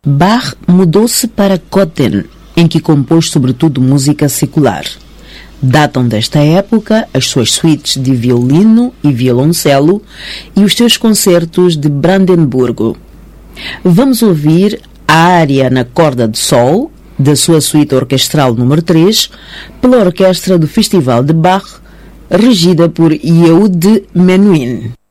Bach mudou-se para Cöthen, em que compôs sobretudo música secular. Datam desta época as suas suítes de violino e violoncelo e os seus concertos de Brandemburgo. Vamos ouvir a área na corda de sol, da sua suíte orquestral número 3, pela orquestra do Festival de Bach, regida por Yehud Menuhin.